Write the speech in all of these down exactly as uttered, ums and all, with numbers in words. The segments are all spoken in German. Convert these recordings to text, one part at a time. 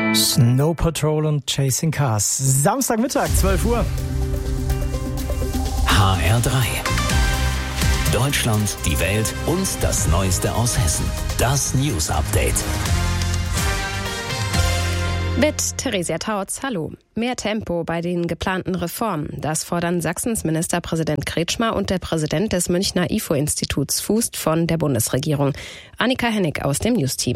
Snow Patrol und Chasing Cars. Samstagmittag, zwölf Uhr. H R drei. Deutschland, die Welt und das Neueste aus Hessen. Das News Update. Mit Theresia Tautz, hallo. Mehr Tempo bei den geplanten Reformen. Das fordern Sachsens Ministerpräsident Kretschmer und der Präsident des Münchner I F O-Instituts Fußt von der Bundesregierung. Annika Hennig aus dem News-Team.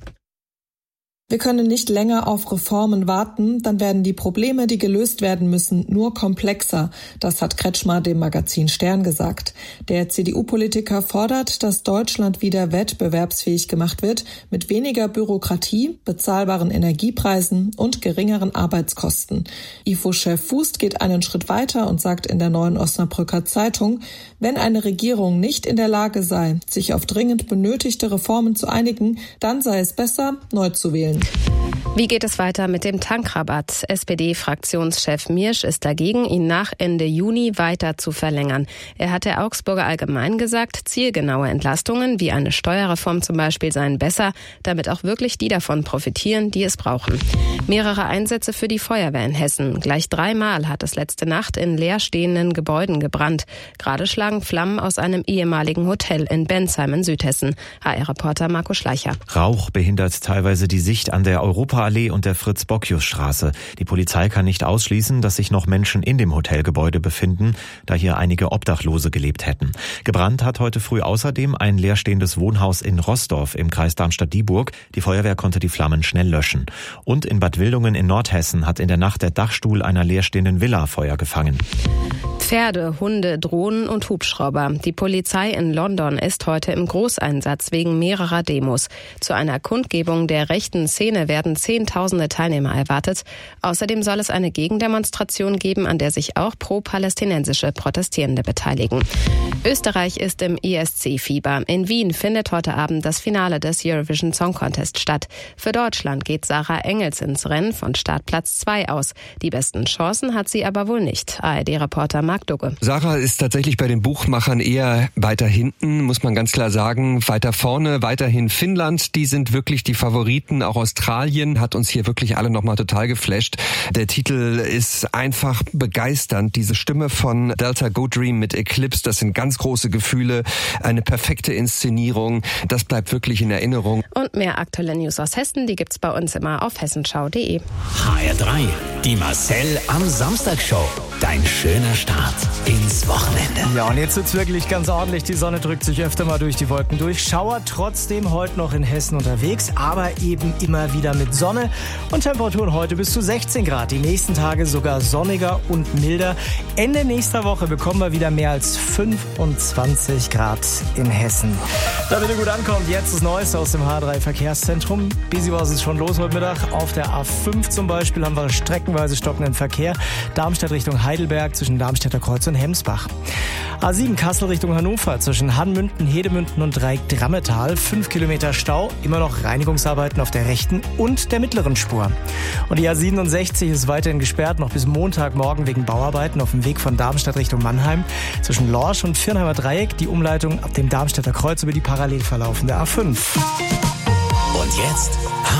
Wir können nicht länger auf Reformen warten, dann werden die Probleme, die gelöst werden müssen, nur komplexer. Das hat Kretschmer dem Magazin Stern gesagt. Der C D U-Politiker fordert, dass Deutschland wieder wettbewerbsfähig gemacht wird, mit weniger Bürokratie, bezahlbaren Energiepreisen und geringeren Arbeitskosten. I F O-Chef Fußt geht einen Schritt weiter und sagt in der Neuen Osnabrücker Zeitung, wenn eine Regierung nicht in der Lage sei, sich auf dringend benötigte Reformen zu einigen, dann sei es besser, neu zu wählen. Wie geht es weiter mit dem Tankrabatt? S P D-Fraktionschef Miersch ist dagegen, ihn nach Ende Juni weiter zu verlängern. Er hat der Augsburger Allgemein gesagt, zielgenaue Entlastungen wie eine Steuerreform zum Beispiel seien besser, damit auch wirklich die davon profitieren, die es brauchen. Mehrere Einsätze für die Feuerwehr in Hessen. Gleich dreimal hat es letzte Nacht in leerstehenden Gebäuden gebrannt. Gerade schlagen Flammen aus einem ehemaligen Hotel in Bensheim in Südhessen. H R-Reporter Marco Schleicher. Rauch behindert teilweise die Sicht an der Europaallee und der Fritz-Bockius-Straße. Die Polizei kann nicht ausschließen, dass sich noch Menschen in dem Hotelgebäude befinden, da hier einige Obdachlose gelebt hätten. Gebrannt hat heute früh außerdem ein leerstehendes Wohnhaus in Roßdorf im Kreis Darmstadt-Dieburg. Die Feuerwehr konnte die Flammen schnell löschen. Und in Bad Wildungen in Nordhessen hat in der Nacht der Dachstuhl einer leerstehenden Villa Feuer gefangen. Pferde, Hunde, Drohnen und Hubschrauber. Die Polizei in London ist heute im Großeinsatz wegen mehrerer Demos. Zu einer Kundgebung der rechten Szene werden Zehntausende Teilnehmer erwartet. Außerdem soll es eine Gegendemonstration geben, an der sich auch pro-palästinensische Protestierende beteiligen. Österreich ist im E S C-Fieber. In Wien findet heute Abend das Finale des Eurovision Song Contest statt. Für Deutschland geht Sarah Engels ins Rennen von Startplatz zwei aus. Die besten Chancen hat sie aber wohl nicht. A R D-Reporter Marc Dugge. Sarah ist tatsächlich bei den Buchmachern eher weiter hinten, muss man ganz klar sagen. Weiter vorne, weiterhin Finnland, die sind wirklich die Favoriten. Auch Australien hat uns hier wirklich alle nochmal total geflasht. Der Titel ist einfach begeisternd. Diese Stimme von Delta Go Dream mit Eclipse, das sind ganz große Gefühle, eine perfekte Inszenierung. Das bleibt wirklich in Erinnerung. Und mehr aktuelle News aus Hessen, die gibt's bei uns immer auf hessenschau punkt de. H R drei. Die Marcel am Samstag Show. Dein schöner Start ins Wochenende. Ja, und jetzt wird's wirklich ganz ordentlich. Die Sonne drückt sich öfter mal durch die Wolken durch. Schauer trotzdem heute noch in Hessen unterwegs, aber eben immer wieder mit Sonne. Und Temperaturen heute bis zu sechzehn Grad. Die nächsten Tage sogar sonniger und milder. Ende nächster Woche bekommen wir wieder mehr als fünfundzwanzig Grad in Hessen. Damit ihr gut ankommt, jetzt das Neueste aus dem H drei Verkehrszentrum. Busy was ist schon los heute Mittag. Auf der A fünf zum Beispiel haben wir streckenweise stockenden Verkehr. Darmstadt Richtung Heidelberg zwischen Darmstädter Kreuz und Hemsbach. A sieben Kassel Richtung Hannover zwischen Hannmünden, Hedemünden und Dreieck-Drammetal. Fünf Kilometer Stau, immer noch Reinigungsarbeiten auf der rechten und der mittleren Spur. Und die A siebenundsechzig ist weiterhin gesperrt, noch bis Montagmorgen wegen Bauarbeiten auf dem Weg von Darmstadt Richtung Mannheim. Zwischen Lorsch und Viernheimer Dreieck die Umleitung ab dem Darmstädter Kreuz über die parallel verlaufende A fünf. Und jetzt